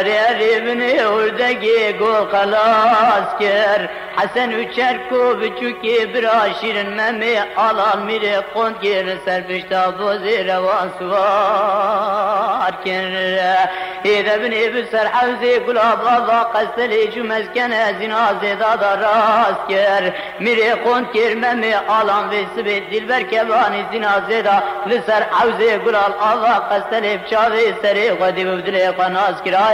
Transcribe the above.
ابني وردقي قول خلاص كر حسن وشركو بچوكي براشير ممي علال ميري قند كر سربشتا بوزير وانسوار كر إذا ابني بسر حوزي قلاب الله قستلي جمزكن زنازي دادا راس كر ميري قند كر ممي علال بسبت دلبر كباني زنازي دا لسر حوزي قلاب الله قستلي بشاوي سري غدي ببدلي قناس كر